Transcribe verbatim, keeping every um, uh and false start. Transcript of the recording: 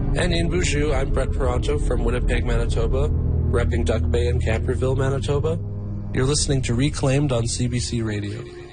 And in Bonjour, I'm Brett Peranto from Winnipeg, Manitoba, repping Duck Bay and Camperville, Manitoba. You're listening to Reclaimed on C B C Radio.